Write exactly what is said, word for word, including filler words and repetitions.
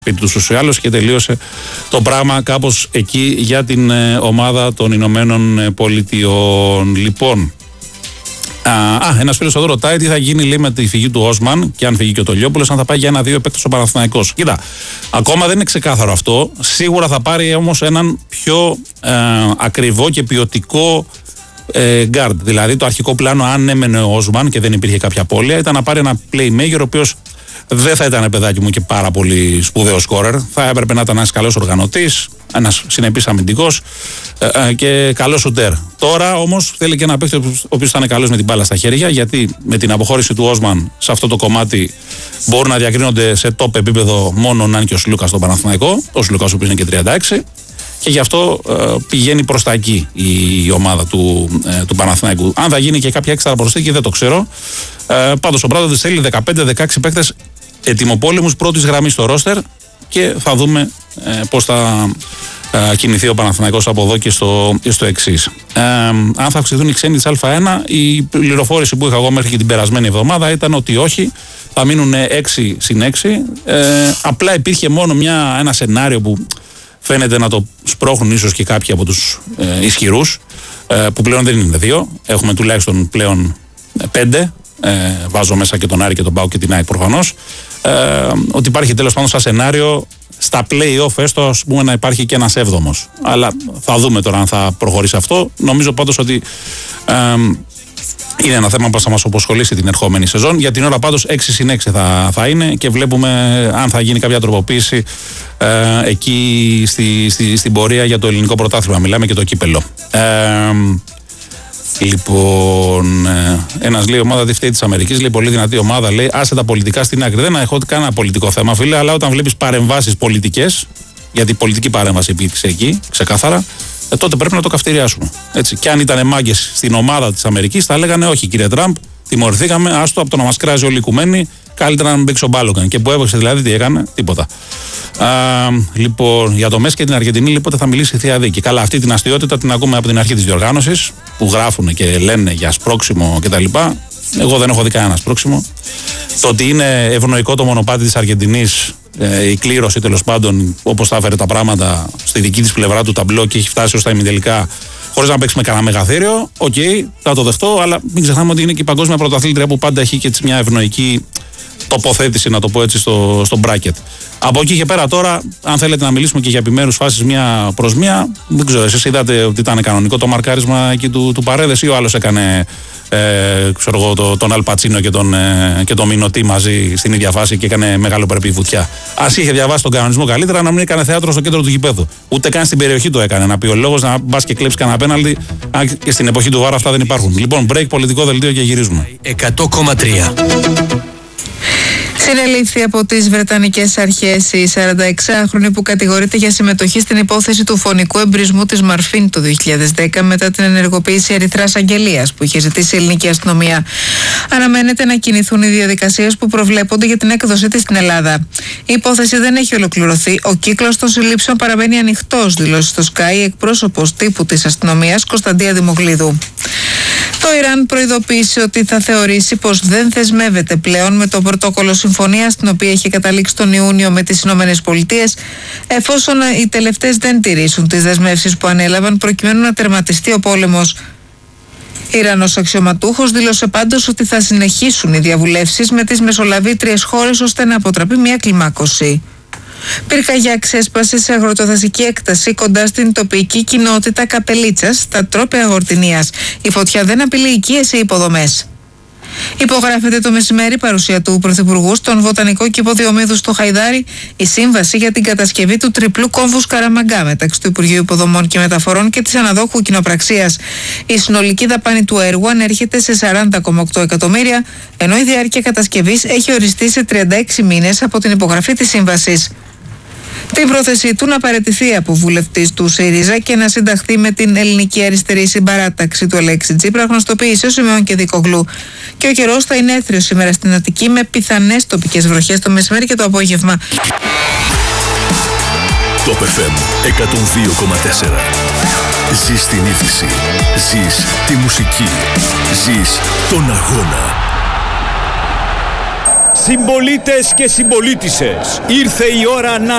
επί του ουσιάλους και τελείωσε το πράγμα κάπως εκεί για την ε, ομάδα των Ηνωμένων Πολιτειών. Λοιπόν, α, α ένας φίλος εδώ ρωτάει τι θα γίνει, λέει, με τη φυγή του Όσμαν και αν φυγεί και ο Τολιόπουλος, αν θα πάει για ένα-δύο επέκταση ο Παναθηναϊκός. Κοίτα, ακόμα δεν είναι ξεκάθαρο αυτό. Σίγουρα θα πάρει όμως έναν πιο ε, ακριβό και ποιοτικό ε, guard. Δηλαδή, το αρχικό πλάνο, αν έμενε ο Όσμαν και δεν υπήρχε κάποια απώλεια, ήταν να πάρει ένα playmaker ο οποίος δεν θα ήταν, παιδάκι μου, και πάρα πολύ σπουδαίο σκόρερ. Θα έπρεπε να ήταν ένας καλός οργανωτής, ένας συνεπής αμυντικός ε, ε, και καλός σουτέρ. Τώρα όμως θέλει και ένα παίκτη ο οποίος θα είναι καλός με την μπάλα στα χέρια, γιατί με την αποχώρηση του Όσμαν σε αυτό το κομμάτι μπορούν να διακρίνονται σε top επίπεδο μόνο αν και ο Σλούκας στον Παναθηναϊκό. Ο Σλούκας ο οποίος είναι και τριάντα έξι. Και γι' αυτό ε, πηγαίνει προς τα εκεί η ομάδα του, ε, του Παναθηναϊκού. Αν θα γίνει και κάποια έξτρα προσθήκη δεν το ξέρω. Ε, πάντως ο Μπράντοβιτς θέλει δεκαπέντε δεκαέξι παίκτες ετοιμοπόλεμους πρώτης γραμμής στο ρόστερ και θα δούμε ε, πώς θα ε, κινηθεί ο Παναθηναϊκός από εδώ και στο, στο εξής. Ε, αν θα αυξηθούν οι ξένοι της Α1, η πληροφόρηση που είχα εγώ μέχρι και την περασμένη εβδομάδα ήταν ότι όχι, θα μείνουν έξι συν έξι. Ε, απλά υπήρχε μόνο μια, ένα σενάριο που φαίνεται να το σπρώχνουν ίσως και κάποιοι από τους ε, ισχυρούς, ε, που πλέον δεν είναι δύο. Έχουμε τουλάχιστον πλέον ε, πέντε. Ε, βάζω μέσα και τον Άρη και τον Πάο και την ΑΕΚ προφανώς. Ε, ότι υπάρχει τέλος πάντων σαν σενάριο στα play-off, έστω ας πούμε να υπάρχει και ένας έβδομος. Αλλά θα δούμε τώρα αν θα προχωρήσει αυτό. Νομίζω πάντως ότι ε, είναι ένα θέμα που θα μας απασχολήσει την ερχόμενη σεζόν. Για την ώρα πάντως έξι συν έξι θα, θα είναι και βλέπουμε αν θα γίνει κάποια τροποποίηση ε, εκεί στη, στη, στην πορεία για το ελληνικό πρωτάθλημα. Μιλάμε και το κύπελο. Ε, Λοιπόν, ένας λέει: ομάδα δεν φταίει της Αμερικής, λέει, πολύ δυνατή ομάδα, λέει, άσε τα πολιτικά στην άκρη. Δεν έχω κανένα πολιτικό θέμα, φίλε, αλλά όταν βλέπεις παρεμβάσεις πολιτικές, γιατί η πολιτική παρέμβαση υπήρξε εκεί, ξεκάθαρα, ε, τότε πρέπει να το καυτηριάσουμε. Έτσι. Και αν ήταν μάγκες στην ομάδα της Αμερικής, θα λέγανε: όχι, κύριε Τραμπ, τιμωρηθήκαμε, άστο από το να μας κράζει όλοι οι οικουμένοι, καλύτερα να μην παίξει ο Μπάλογκαν. Και που έπαιξε δηλαδή, τι έκανε, τίποτα. Α, λοιπόν, για το Μέση και την Αργεντινή, λοιπόν, θα μιλήσει η Θεία Δίκη. Καλά, αυτή την αστιότητα την ακούμε από την αρχή της διοργάνωσης, που γράφουν και λένε για σπρώξιμο κτλ. Εγώ δεν έχω δει κανένα σπρώξιμο. Το ότι είναι ευνοϊκό το μονοπάτι της Αργεντινής, ε, η κλήρωση τέλος πάντων, όπως θα έφερε τα πράγματα στη δική της πλευρά του ταμπλό και έχει φτάσει ως τα ημιτελικά, χωρίς να παίξει με κανένα μεγαθύριο, οκ, okay, θα το δεχτώ, αλλά μην ξεχνάμε ότι είναι και η παγκόσμια πρωταθλήτρια που πάντα έχει και έτσι μια ευνοϊκή τοποθέτηση, να το πω έτσι, στο, στο bracket. Από εκεί και πέρα τώρα, αν θέλετε να μιλήσουμε και για επιμέρους φάσεις μία προς μία, δεν ξέρω, εσείς είδατε ότι ήταν κανονικό το μαρκάρισμα εκεί του, του Παρέδες ή ο άλλος έκανε ε, ξέρω εγώ, το, τον Αλπατσίνο και τον, ε, και τον Μινωτή μαζί στην ίδια φάση και έκανε μεγάλο περπή βουτιά. Ας είχε διαβάσει τον κανονισμό καλύτερα, να μην έκανε θέατρο στο κέντρο του γηπέδου. Ούτε καν στην περιοχή το έκανε. Να πει ο λόγος να μπας και κλέψει κανένα πέναλτι, και στην εποχή του Βάρα αυτά δεν υπάρχουν. Λοιπόν, break, πολιτικό δελτίο και γυρίζουμε. εκατό κόμμα τρία. Συνελήφθη από τις Βρετανικές αρχές η σαρανταεξάχρονη που κατηγορείται για συμμετοχή στην υπόθεση του φωνικού εμπρισμού της Μαρφίν το δύο χιλιάδες δέκα μετά την ενεργοποίηση ερυθράς αγγελίας που είχε ζητήσει η ελληνική αστυνομία. Αναμένεται να κινηθούν οι διαδικασίες που προβλέπονται για την έκδοσή της στην Ελλάδα. Η υπόθεση δεν έχει ολοκληρωθεί. Ο κύκλος των συλλήψεων παραμένει ανοιχτός, δηλώσει στο Sky εκπρόσωπος τύπου της αστυνομίας Κωνσταντία Δημογλίδου. Το Ιράν προειδοποίησε ότι θα θεωρήσει πως δεν θεσμεύεται πλέον με το πρωτόκολλο συμφωνίας στην οποία είχε καταλήξει τον Ιούνιο με τις Ηνωμένες Πολιτείες, εφόσον οι τελευταίες δεν τηρήσουν τις δεσμεύσεις που ανέλαβαν προκειμένου να τερματιστεί ο πόλεμος. Ιρανός αξιωματούχος δήλωσε πάντως ότι θα συνεχίσουν οι διαβουλεύσεις με τις μεσολαβήτριες χώρες ώστε να αποτραπεί μια κλιμάκωση. Πυρκαγιά ξέσπασε σε αγροτοδασική έκταση κοντά στην τοπική κοινότητα Καπελίτσας στα τρόπαια Γορτινίας. Η φωτιά δεν απειλεί οικίες ή υποδομές. Υπογράφεται το μεσημέρι, παρουσία του Πρωθυπουργού, στον Βοτανικό Κήπο Διομήδου στο Χαϊδάρι, η σύμβαση για την κατασκευή του τριπλού κόμβου Σκαραμαγκά μεταξύ του Υπουργείου Υποδομών και Μεταφορών και της αναδόχου κοινοπραξίας. Η συνολική δαπάνη του έργου ανέρχεται σε σαράντα κόμμα οκτώ εκατομμύρια, ενώ η διάρκεια κατασκευής έχει οριστεί σε τριάντα έξι μήνες από την υπογραφή της σύμβασης. Την πρόθεσή του να παραιτηθεί από βουλευτής του ΣΥΡΙΖΑ και να συνταχθεί με την ελληνική αριστερή συμπαράταξη του Αλέξη Τσίπρα γνωστοποίησε ο Σιμεών Κεδικογλου. Και ο καιρός θα είναι έθριος σήμερα στην Αττική με πιθανές τοπικές βροχές το μεσημέρι και το απόγευμα. Top εφ εμ εκατόν δύο κόμμα τέσσερα. Ζεις την είδηση. Ζεις τη μουσική. Ζεις τον αγώνα. Συμπολίτες και συμπολίτισσες, ήρθε η ώρα να